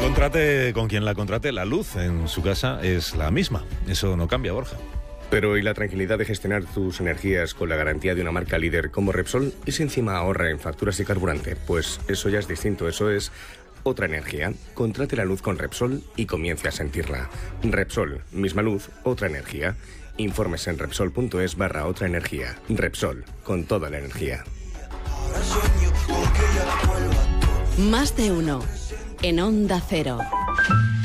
Contrate con quien la contrate, la luz en su casa es la misma. Eso no cambia, Borja. Pero ¿y la tranquilidad de gestionar tus energías con la garantía de una marca líder como Repsol? ¿Y si encima ahorra en facturas de carburante? Pues eso ya es distinto, eso es otra energía. Contrate la luz con Repsol y comience a sentirla. Repsol, misma luz, otra energía. Informes en Repsol.es/otra energía. Repsol, con toda la energía. Más de uno en Onda Cero.